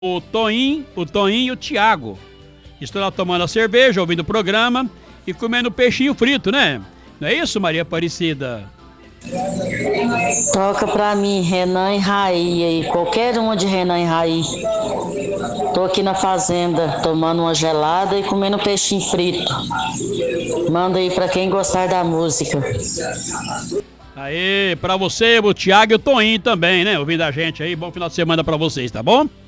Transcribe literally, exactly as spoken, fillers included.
o Toninho, o Toninho e o Thiago. Estão lá tomando a cerveja, ouvindo o programa e comendo peixinho frito, né? Não é isso, Maria Aparecida? Toca pra mim, Renan e Raí aí, qualquer uma de Renan e Raí. Tô aqui na fazenda, tomando uma gelada e comendo peixinho frito. Manda aí pra quem gostar da música. Aê, pra você, o Thiago e o Toninho também, né? Ouvindo a gente aí, bom final de semana pra vocês, tá bom?